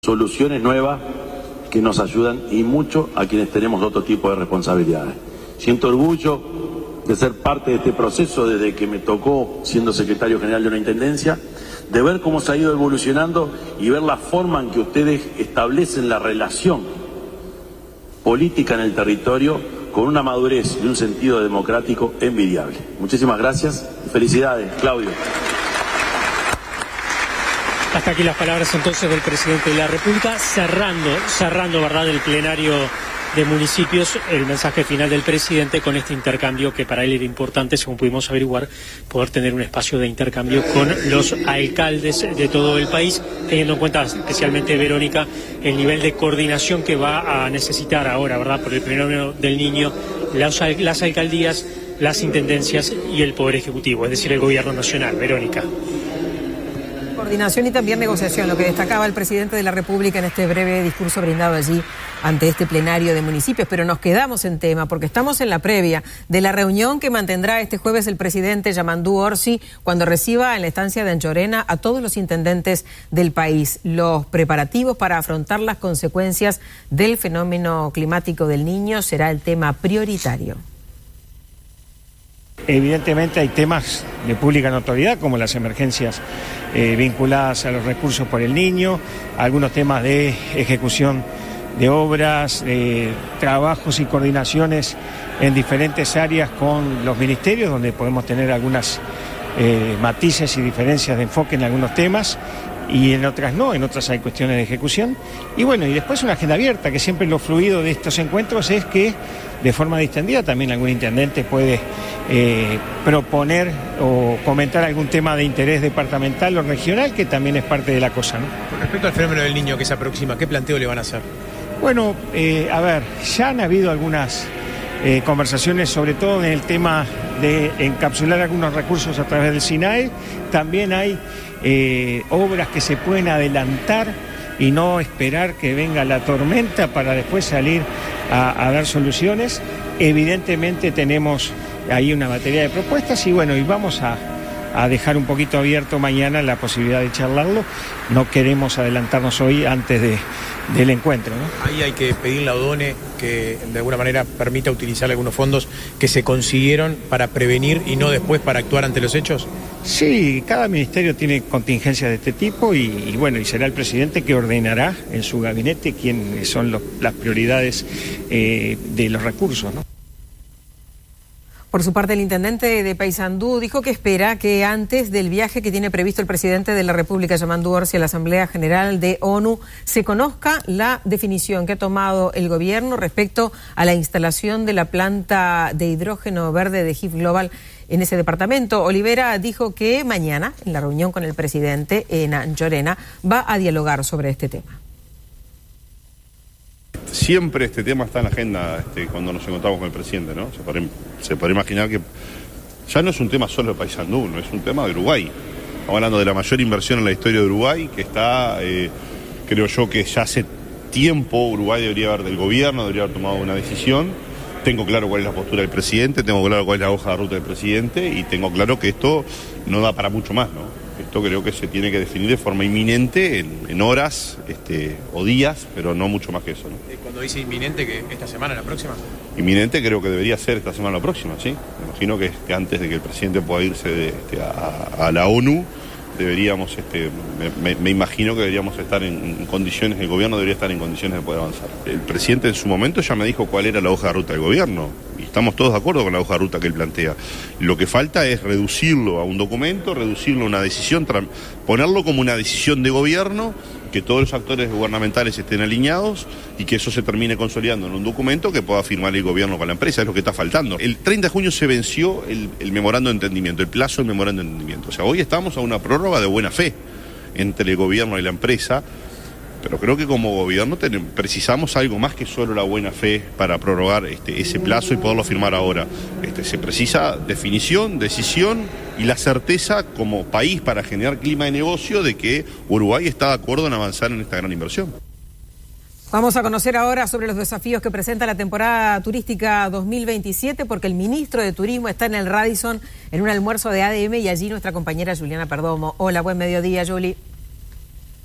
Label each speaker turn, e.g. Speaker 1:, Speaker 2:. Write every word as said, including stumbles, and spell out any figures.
Speaker 1: Soluciones nuevas que nos ayudan y mucho a quienes tenemos otro tipo de responsabilidades. Siento orgullo de ser parte de este proceso desde que me tocó siendo secretario general de una intendencia, de ver cómo se ha ido evolucionando y ver la forma en que ustedes establecen la relación política en el territorio con una madurez y un sentido democrático envidiable. Muchísimas gracias y felicidades, Claudio.
Speaker 2: Hasta aquí las palabras entonces del presidente de la República, cerrando, cerrando, ¿verdad?, el plenario de municipios, el mensaje final del presidente con este intercambio que para él era importante, según pudimos averiguar, poder tener un espacio de intercambio con los alcaldes de todo el país, teniendo en cuenta especialmente, Verónica, el nivel de coordinación que va a necesitar ahora, ¿verdad?, por el plenario del niño, las, las alcaldías, las intendencias y el Poder Ejecutivo, es decir, el Gobierno Nacional. Verónica.
Speaker 3: Coordinación y también negociación, lo que destacaba el presidente de la República en este breve discurso brindado allí ante este plenario de municipios. Pero nos quedamos en tema porque estamos en la previa de la reunión que mantendrá este jueves el presidente Yamandú Orsi cuando reciba en la estancia de Anchorena a todos los intendentes del país. Los preparativos para afrontar las consecuencias del fenómeno climático del Niño será el tema prioritario.
Speaker 4: Evidentemente hay temas de pública notoriedad como las emergencias eh, vinculadas a los recursos por el niño, algunos temas de ejecución de obras, eh, trabajos y coordinaciones en diferentes áreas con los ministerios, donde podemos tener algunas eh, matices y diferencias de enfoque en algunos temas y en otras no, en otras hay cuestiones de ejecución. Y bueno, y después una agenda abierta, que siempre lo fluido de estos encuentros es que de forma distendida también algún intendente puede eh, proponer o comentar algún tema de interés departamental o regional, que también es parte de la cosa, ¿no?
Speaker 5: Con respecto al fenómeno del Niño que se aproxima, ¿qué planteo le van a hacer?
Speaker 4: Bueno, eh, a ver, ya han habido algunas eh, conversaciones, sobre todo en el tema de encapsular algunos recursos a través del SINAE. También hay eh, obras que se pueden adelantar y no esperar que venga la tormenta para después salir a, a dar soluciones. Evidentemente tenemos ahí una batería de propuestas y bueno, y vamos a, a dejar un poquito abierto mañana la posibilidad de charlarlo. No queremos adelantarnos hoy antes de, del encuentro, ¿no?
Speaker 5: Ahí hay que pedirle a Odone que de alguna manera permita utilizar algunos fondos que se consiguieron para prevenir y no después para actuar ante los hechos.
Speaker 4: Sí, cada ministerio tiene contingencias de este tipo y, y bueno, y será el presidente que ordenará en su gabinete quiénes son los, las prioridades eh, de los recursos, ¿no?
Speaker 3: Por su parte, el intendente de Paysandú dijo que espera que antes del viaje que tiene previsto el presidente de la República, Yamandú Orsi, a la Asamblea General de ONU, se conozca la definición que ha tomado el gobierno respecto a la instalación de la planta de hidrógeno verde de H I F Global en ese departamento. Olivera dijo que mañana, en la reunión con el presidente en Anchorena, va a dialogar sobre este tema.
Speaker 6: Siempre este tema está en la agenda este, cuando nos encontramos con el presidente, ¿no? Se puede, se puede imaginar que ya no es un tema solo de Paysandú, no es un tema de Uruguay. Estamos hablando de la mayor inversión en la historia de Uruguay, que está, eh, creo yo que ya hace tiempo Uruguay debería haber, del gobierno, debería haber tomado una decisión. Tengo claro cuál es la postura del presidente, tengo claro cuál es la hoja de ruta del presidente y tengo claro que esto no da para mucho más, ¿no? Esto creo que se tiene que definir de forma inminente, en, en horas este, o días, pero no mucho más que eso, ¿no?
Speaker 5: Cuando dice inminente, ¿que esta semana, la próxima?
Speaker 6: Inminente creo que debería ser esta semana, la próxima, ¿sí? Me imagino que, que antes de que el presidente pueda irse de, este, a, a la ONU, deberíamos, este, me, me imagino que deberíamos estar en, en condiciones, el gobierno debería estar en condiciones de poder avanzar. El presidente en su momento ya me dijo cuál era la hoja de ruta del gobierno. Estamos todos de acuerdo con la hoja de ruta que él plantea. Lo que falta es reducirlo a un documento, reducirlo a una decisión, ponerlo como una decisión de gobierno, que todos los actores gubernamentales estén alineados y que eso se termine consolidando en un documento que pueda firmar el gobierno con la empresa. Es lo que está faltando. El treinta de junio se venció el, el memorando de entendimiento, el plazo del memorando de entendimiento. O sea, hoy estamos a una prórroga de buena fe entre el gobierno y la empresa. Pero creo que como gobierno tenemos, precisamos algo más que solo la buena fe para prorrogar este, ese plazo y poderlo firmar ahora. Este, se precisa definición, decisión y la certeza como país para generar clima de negocio de que Uruguay está de acuerdo en avanzar en esta gran inversión.
Speaker 3: Vamos a conocer ahora sobre los desafíos que presenta la temporada turística dos mil veintisiete, porque el ministro de Turismo está en el Radisson en un almuerzo de A D M y allí nuestra compañera Juliana Perdomo. Hola, buen mediodía, Juli.